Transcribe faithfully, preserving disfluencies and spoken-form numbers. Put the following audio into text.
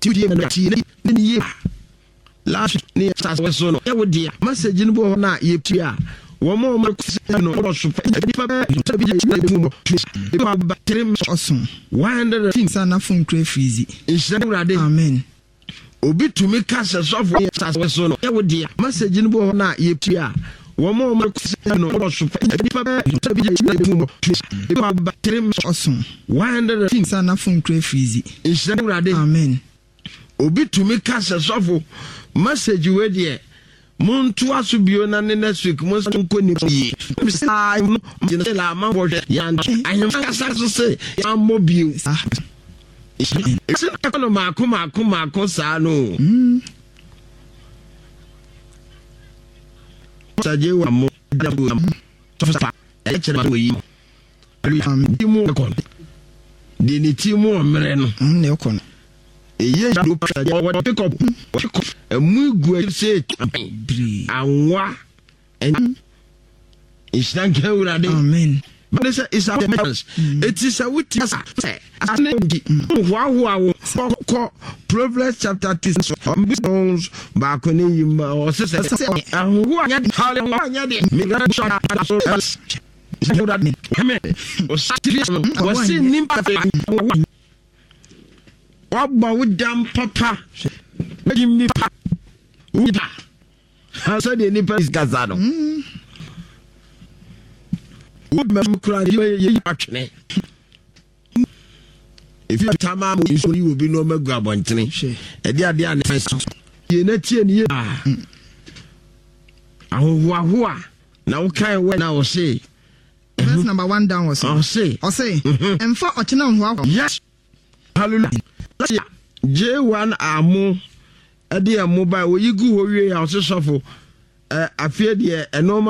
ti die na ti ni ye last ni start we so no e wo dia message ni bo na ye pia wo mo mo no wo so di pa bi je mu di pa trim awesome one hundred things na phone cray freezy inshallah amen obi tumi ka se so for start we so no e wo dia message ni bo na ye pia wo mo mo no wo so di pa bi je mu di pa trim awesome one hundred things na phone cray freezy inshallah amen obi tumi ka se so for message we there muntu asubio na next week mo so ko ni bi sai no je la man bo yan ayem ka sa so say yan mo bio isi ka no ma ko ma ko ma ko sa no saje wa mo da bu so fa e chere ma yi ali mu ko de ni ti mu omre no ne ko eye do pa what pick up a mugu say anwa and it's not going amen but it's a mess it is a wit say wow wow ko Proverbs chapter two songs back on him or say and who anya hallelujah me ga shot us that me amen o serious was see nimpa waba wudam papa ejimi pa uda asa de nipa is gazado would mem kura ye atwene if you tama mo so you will be no magu abontene e dia dia ne first ye na tie ne ye aho aho na wo kai we na wo say verse number one down was oh say oh say emfa ochena ho yes hallelujah J one amu ade mobile wo yigu ho wie ya ososofo eh afie de e